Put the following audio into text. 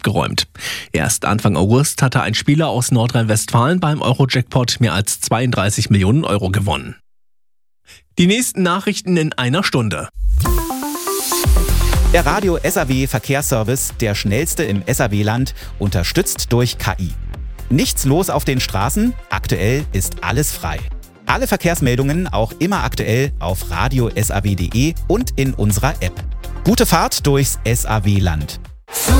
ausgeräumt. Erst Anfang August hatte ein Spieler aus Nordrhein-Westfalen beim Euro-Jackpot mehr als 32 Millionen Euro gewonnen. Die nächsten Nachrichten in einer Stunde. Der Radio SAW Verkehrsservice, der schnellste im SAW-Land, unterstützt durch KI. Nichts los auf den Straßen, aktuell ist alles frei. Alle Verkehrsmeldungen auch immer aktuell auf radiosaw.de und in unserer App. Gute Fahrt durchs SAW-Land.